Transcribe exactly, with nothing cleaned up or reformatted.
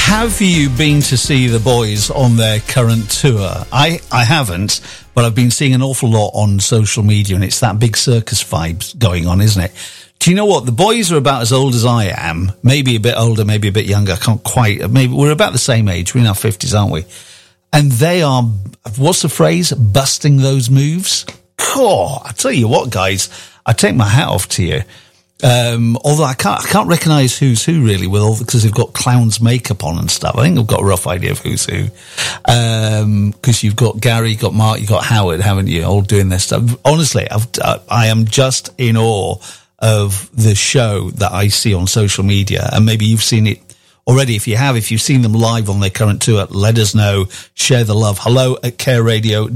Have you been to see the boys on their current tour? I, I haven't, but I've been seeing an awful lot on social media, and it's that big circus vibes going on, isn't it? Do you know what? The boys are about as old as I am, maybe a bit older, maybe a bit younger. I can't quite, maybe we're about the same age. We're in our fifties, aren't we? And they are, what's the phrase? Busting those moves. Oh, I tell you what, guys, I take my hat off to you. Um, although I can't, I can't recognise who's who really, with all, because they've got clown's makeup on and stuff. I think I've got a rough idea of who's who. Um, cause you've got Gary, you've got Mark, you've got Howard, haven't you? All doing their stuff. Honestly, I've, uh, I am just in awe of the show that I see on social media. And maybe you've seen it already. If you have, if you've seen them live on their current tour, let us know. Share the love. Hello at care radio